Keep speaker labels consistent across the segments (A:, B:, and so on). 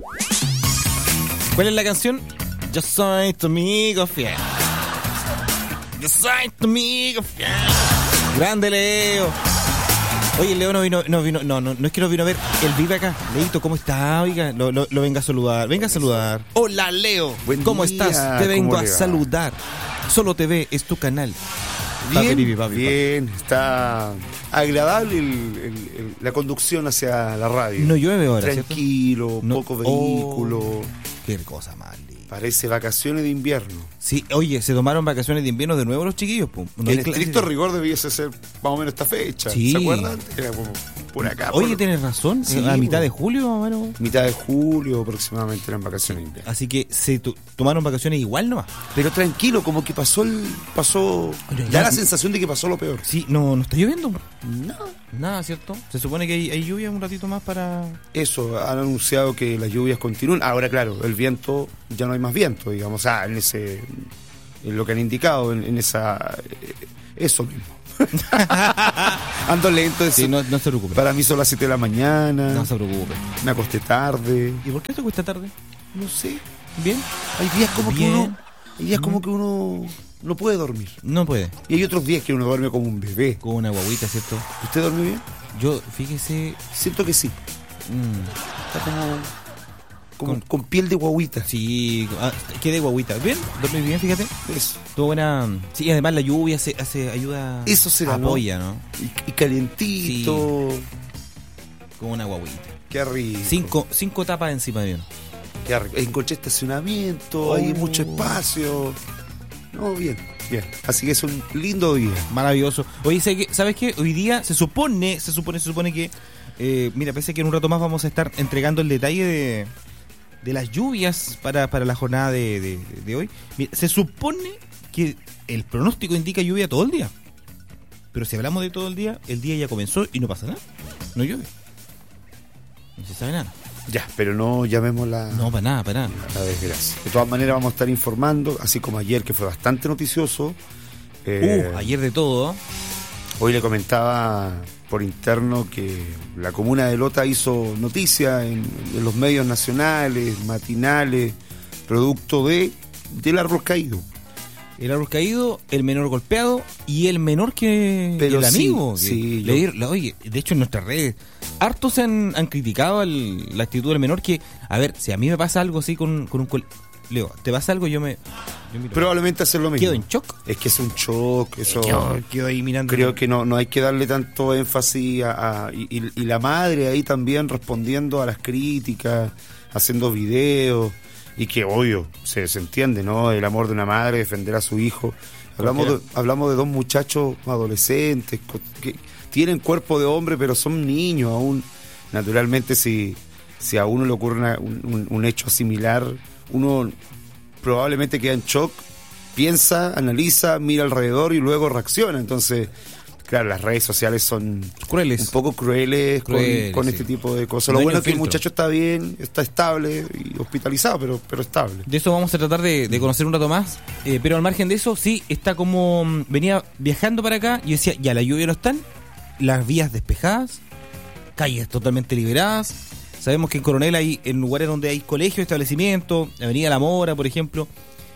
A: ¿Cuál es la canción? Yo soy tu amigo fiel. Yo soy tu amigo fiel. Grande Leo. Oye, Leo no es que no vino a ver, él vive acá. Leito, ¿cómo está? Oiga, lo venga a saludar. Venga a saludar. Hola, Leo. ¿Cómo estás? Te vengo a saludar. Solo TV es tu canal.
B: Bien, bien, está agradable la conducción hacia la radio.
A: No llueve ahora,
B: tranquilo,
A: ¿cierto?
B: poco vehículo.
A: Qué cosa más linda.
B: Parece vacaciones de invierno.
A: Sí, oye, se tomaron vacaciones de invierno de nuevo los chiquillos.
B: No en estricto rigor debiese ser más o menos esta fecha.
A: Sí.
B: ¿Se acuerdan? Era como por acá.
A: Oye, tienes razón. Sí, a mitad de julio, bueno.
B: Mitad de julio aproximadamente eran vacaciones de invierno.
A: Así que se tomaron vacaciones igual nomás.
B: Pero tranquilo, como que pasó. Da la sensación de que pasó lo peor.
A: Sí, no está lloviendo.
B: No.
A: Nada, ¿cierto? Se supone que hay lluvia un ratito más para...
B: Eso, han anunciado que las lluvias continúan. Ahora, claro, el viento, ya no hay más viento, digamos. En lo que han indicado, en esa... eso mismo. Ando lento.
A: Sí, no se preocupe.
B: Para mí son las 7 de la mañana.
A: No se preocupe.
B: Me acosté tarde.
A: ¿Y por qué te acuestas tarde?
B: No sé.
A: ¿Bien?
B: Hay días como que uno no puede dormir.
A: No puede.
B: Y hay otros días que uno duerme como un bebé.
A: Como una guaguita, ¿cierto?
B: ¿Usted duerme bien?
A: Yo, fíjese...
B: Siento que sí. Está con piel de guaguita.
A: Sí, ¿qué de guaguita? ¿Bien? ¿Dormí bien, fíjate?
B: Eso.
A: Tuvo buena... Sí, además la lluvia ayuda...
B: Eso será,
A: apoya, ¿no?
B: Y calientito.
A: Sí. Como una guaguita.
B: Qué rico.
A: 5 tapas encima de uno.
B: Qué rico. Encontré estacionamiento, hay mucho espacio. No, bien. Así que es un lindo día.
A: Maravilloso. Oye, ¿sabes qué? Hoy día se supone que... mira, parece que en un rato más vamos a estar entregando el detalle de las lluvias para la jornada de hoy. Mira, se supone que el pronóstico indica lluvia todo el día. Pero si hablamos de todo el día ya comenzó y no pasa nada. No llueve. No se sabe nada.
B: Ya, pero no llamémosla...
A: No, para nada.
B: La desgracia. De todas maneras vamos a estar informando, así como ayer, que fue bastante noticioso.
A: Ayer de todo.
B: Hoy le comentaba por interno que la comuna de Lota hizo noticia en los medios nacionales, matinales, producto del árbol caído. El árbol caído, el menor golpeado y el menor que el amigo.
A: Sí, oye, de hecho en nuestras redes hartos han criticado la actitud del menor, que, a ver, si a mí me pasa algo así con un Leo, ¿te pasa algo? Yo
B: probablemente hacer lo mismo.
A: ¿Quedo en shock?
B: Es que es un shock. Eso
A: quedo ahí mirando.
B: Creo que no hay que darle tanto énfasis y la madre ahí también respondiendo a las críticas, haciendo videos. Y que, obvio, se entiende, ¿no? El amor de una madre, defender a su hijo. Hablamos de dos muchachos adolescentes que tienen cuerpo de hombre, pero son niños aún. Naturalmente, si a uno le ocurre un hecho similar, uno probablemente queda en shock, piensa, analiza, mira alrededor y luego reacciona. Entonces, claro, las redes sociales son
A: crueles,
B: un poco crueles con este tipo de cosas. Lo bueno es que el muchacho está bien, está estable y hospitalizado, pero estable.
A: De eso vamos a tratar de conocer un rato más, pero al margen de eso, sí, está como... venía viajando para acá y decía, ya la lluvia no están, las vías despejadas, calles totalmente liberadas. Sabemos que en Coronel hay en lugares donde hay colegios, establecimientos, Avenida La Mora, por ejemplo,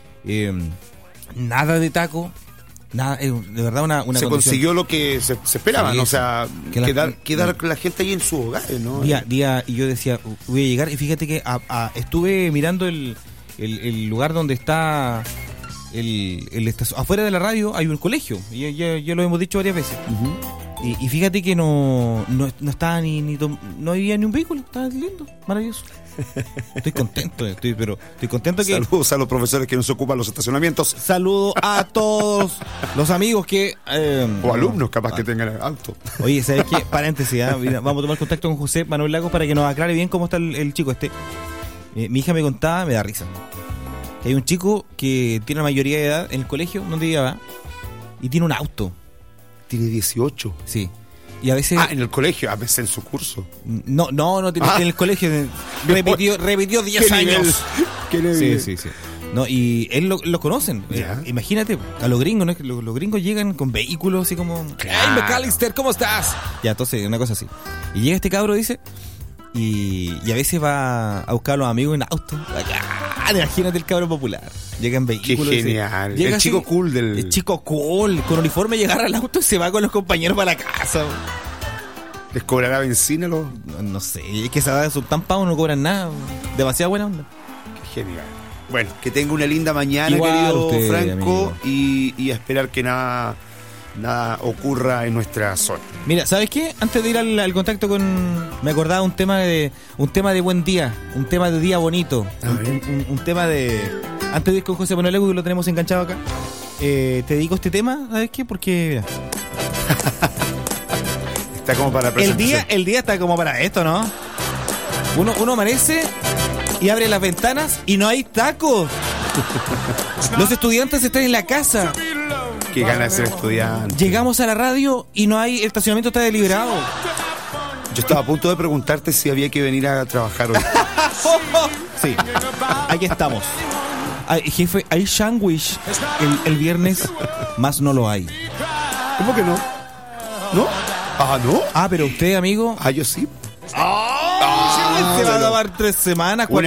A: nada de taco. Nada, de verdad una
B: se
A: condición.
B: Consiguió lo que se esperaba,
A: sí,
B: ¿no? O sea, quedar la gente ahí en su hogar, ¿no?
A: Día, y yo decía, voy a llegar, y fíjate que estuve mirando el lugar donde está afuera de la radio hay un colegio, y ya lo hemos dicho varias veces. Y fíjate que no estaba no había ni un vehículo, estaba lindo, maravilloso. Estoy contento, pero estoy contento que...
B: Saludos a los profesores que nos ocupan los estacionamientos.
A: Saludos a todos los amigos que...
B: o alumnos capaz que tengan auto.
A: Oye, ¿sabes qué? Paréntesis, mira, vamos a tomar contacto con José Manuel Lagos para que nos aclare bien cómo está el chico este. Mi hija me contaba, me da risa, que hay un chico que tiene la mayoría de edad en el colegio donde ella va y tiene un auto.
B: Tiene 18.
A: Sí. Y a veces...
B: en el colegio, a veces en su curso.
A: No tiene en el colegio. Repitió 10 años.
B: ¿Qué nivel?
A: Sí. No, y él lo conocen. Imagínate, a los gringos, ¿no? Los gringos llegan con vehículos así como...
B: Claro.
A: ¡Hey, McAllister, ¿cómo estás? Ya, entonces, una cosa así. Y llega este cabro, dice... Y a veces va a buscar a los amigos en auto. Imagínate el cabro popular. Llega en vehículo.
B: Qué genial.
A: Llega
B: el chico
A: así,
B: cool del...
A: El chico cool, con uniforme, llegar al auto y se va con los compañeros para la casa.
B: ¿Les cobrará benzina los...?
A: No sé, es que esa edad son tan pavos, no cobran nada. Demasiada buena onda.
B: Qué genial. Bueno, que tenga una linda mañana,
A: Igual
B: querido
A: usted,
B: Franco, y a esperar que nada ocurra en nuestra zona.
A: Mira, ¿sabes qué? Antes de ir al contacto con... Me acordaba un tema de buen día, un tema de día bonito, un tema de... Antes de ir con José Manuel Lego, que lo tenemos enganchado acá, te dedico este tema, ¿sabes qué? Porque...
B: Está como para presentación.
A: El día está como para esto, ¿no? Uno amanece y abre las ventanas y no hay tacos. Los estudiantes están en la casa.
B: Qué ganas de ser estudiante.
A: Llegamos a la radio y no hay... El estacionamiento está deliberado.
B: Yo estaba a punto de preguntarte si había que venir a trabajar hoy.
A: Sí, aquí estamos. Ay, jefe, hay sándwich el viernes, más no lo hay.
B: ¿Cómo que no? ¿No? Ah, ¿no?
A: Ah, pero usted, amigo...
B: Ah, yo sí.
A: Se va a tomar 3 semanas, 4